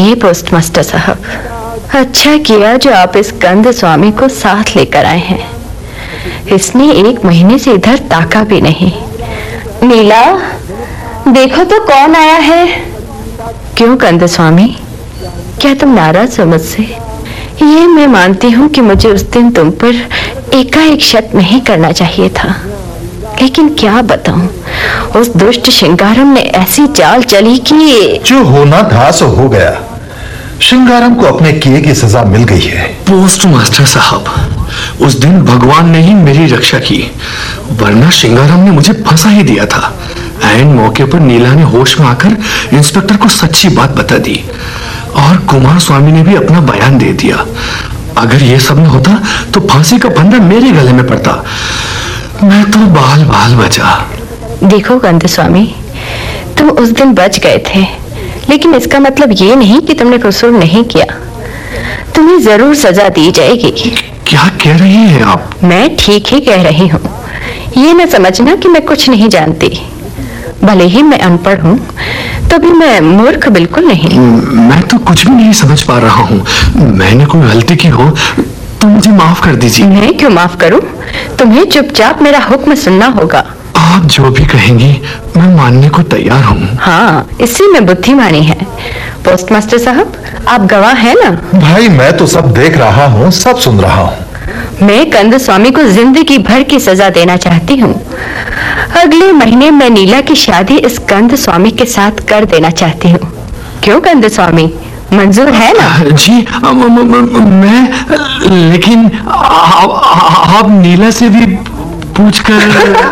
आइए post master साहब, अच्छा किया जो आप इस कंद स्वामी को साथ लेकर आए हैं। इसने 1 महीने से इधर ताका भी नहीं। नीला, देखो तो कौन आया है। क्यों कंद स्वामी, क्या तुम नाराज हो मुझसे? ये मैं मानती हूँ कि मुझे उस दिन तुम पर एकाएक शक नहीं करना चाहिए था, लेकिन क्या बताऊं, उस दुष्ट श्रृंगारम ने ऐसी चाल चली कि जो होना था सो हो गया। श्रृंगारम को अपने किए की सजा मिल गई है। पोस्ट मास्टर साहब, उस दिन भगवान ने ही मेरी रक्षा की, वरना श्रृंगारम ने मुझे फंसा ही दिया था। ऐन मौके पर नीला ने होश में आकर इंस्पेक्टर को सच्ची बात बता दी और कुमार स्वामी ने भी अपना बयान दे दिया। अगर यह सब न होता तो फांसी का फंदा मेरे गले में पड़ता। मैं तो बाल बाल बचा। देखो कंद स्वामी, तुम उस दिन बच गए थे, लेकिन इसका मतलब ये नहीं कि तुमने कसूर नहीं किया। तुम्हें जरूर सजा दी जाएगी। क्या कह रही हैं आप? मैं ठीक ही कह रही हूँ। ये न समझना कि मैं कुछ नहीं जानती। भले ही मैं अनपढ़ हूँ, तो भी मैं मूर्ख बिल्कुल नहीं। मैं तो कुछ भी नहीं समझ पा रहा हूँ। मैंने कोई गलती की हो तो मुझे माफ कर दीजिए। मैं क्यों माफ करूँ? तुम्हें चुपचाप मेरा हुक्म सुनना होगा। आप जो भी कहेंगी मैं मानने को तैयार हूँ। हाँ, इसी में बुद्धिमानी है। पोस्ट मास्टर साहब, आप गवाह हैं ना? भाई मैं तो सब देख रहा हूँ, सब सुन रहा हूँ। मैं कंद स्वामी को जिंदगी भर की सजा देना चाहती हूँ। अगले महीने मैं नीला की शादी इस कंद स्वामी के साथ कर देना चाहती हूँ। क्यों कंद स्वामी, मंजूर है ना? जी मैं, लेकिन आप नीला से भी पूछकर।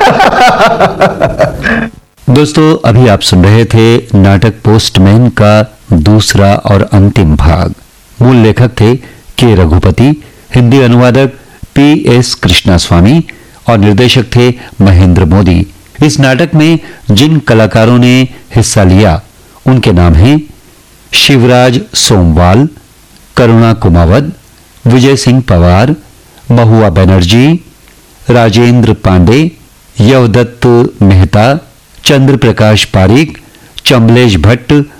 दोस्तों, अभी आप सुन रहे थे नाटक पोस्टमैन का दूसरा और अंतिम भाग। मूल लेखक थे के रघुपति, हिंदी अनुवादक PS कृष्णास्वामी और निर्देशक थे महेंद्र मोदी। इस नाटक में जिन कलाकारों ने हिस्सा लिया उनके नाम हैं शिवराज सोमवाल, करुणा कुमावत, विजय सिंह पवार, महुआ बनर्जी, राजेंद्र पांडे, यवदत्त मेहता, चंद्र प्रकाश पारिक, चंबलेश भट्ट,